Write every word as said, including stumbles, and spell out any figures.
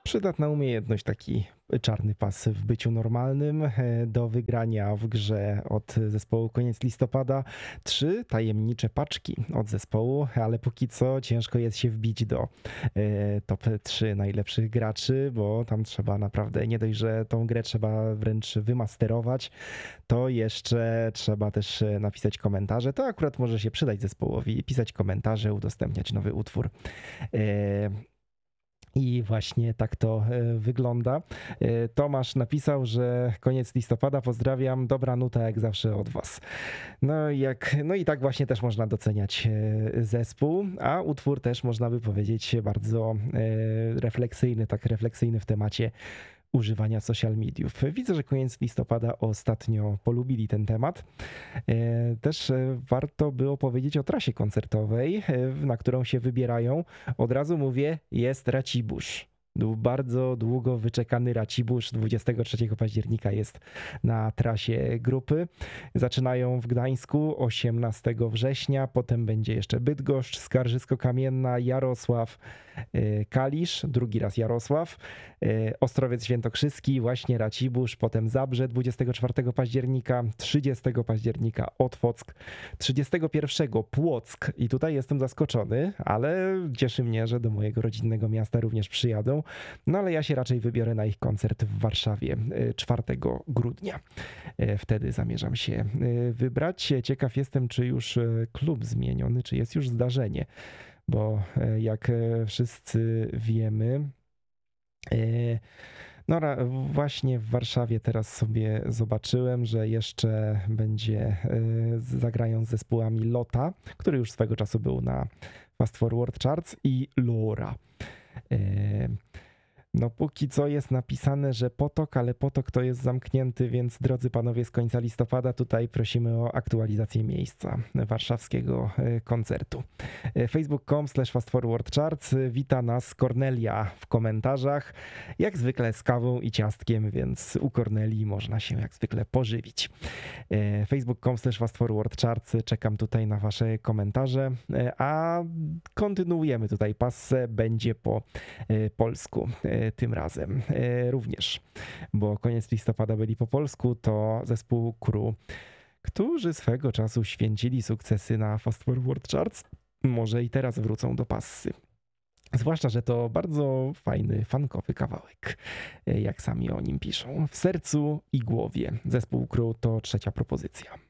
Przydatna umiejętność, taki czarny pas w byciu normalnym. E, Do wygrania w grze od zespołu Koniec Listopada trzy tajemnicze paczki od zespołu, ale póki co ciężko jest się wbić do e, top trzy najlepszych graczy, bo tam trzeba naprawdę, nie dość, że tą grę trzeba wręcz wymasterować, to jeszcze trzeba też e, napisać komentarze. To akurat może się przydać zespołowi, pisać komentarze, udostępniać nowy utwór. E, I właśnie tak to e, wygląda. E, Tomasz napisał, że koniec listopada, pozdrawiam, dobra nuta jak zawsze od was. No, i jak, no i tak właśnie też można doceniać e, zespół, a utwór też można by powiedzieć bardzo e, refleksyjny, tak refleksyjny w temacie używania social mediów. Widzę, że koniec listopada ostatnio polubili ten temat. E, Też e, warto było powiedzieć o trasie koncertowej, e, na którą się wybierają. Od razu mówię, jest Racibórz. Był bardzo długo wyczekany Racibórz. dwudziestego trzeciego października jest na trasie grupy. Zaczynają w Gdańsku osiemnastego września, potem będzie jeszcze Bydgoszcz, Skarżysko-Kamienna, Jarosław, e, Kalisz, drugi raz Jarosław, e, Ostrowiec Świętokrzyski, właśnie Racibórz, potem Zabrze dwudziestego czwartego października, trzydziestego października Otwock, trzydziestego pierwszego Płock i tutaj jestem zaskoczony, ale cieszy mnie, że do mojego rodzinnego miasta również przyjadą, no ale ja się raczej wybiorę na ich koncert w Warszawie e, czwartego grudnia. E, Wtedy zamierzam się e, wybrać. Ciekaw jestem, czy już e, klub zmieniony, czy jest już zdarzenie, bo e, jak e, wszyscy wiemy, e, no ra- właśnie w Warszawie teraz sobie zobaczyłem, że jeszcze będzie, e, zagrają z zespołami Lota, który już swego czasu był na Fast Forward Charts, i Lora. E, No póki co jest napisane, że Potok, ale Potok to jest zamknięty, więc drodzy panowie z końca listopada, tutaj prosimy o aktualizację miejsca warszawskiego e, koncertu. E, facebook kropka com slash fast forward charts. Wita nas Kornelia w komentarzach. Jak zwykle z kawą i ciastkiem, więc u Kornelii można się jak zwykle pożywić. E, facebook kropka com slash fast forward charts. Czekam tutaj na wasze komentarze, e, a kontynuujemy tutaj passę, będzie po e, polsku. E, Tym razem e, również, bo koniec listopada byli po polsku, to zespół Crew, którzy swego czasu święcili sukcesy na Fast Forward Charts, może i teraz wrócą do passy. Zwłaszcza, że to bardzo fajny, funkowy kawałek, e, jak sami o nim piszą. W sercu i głowie. Zespół Crew to trzecia propozycja.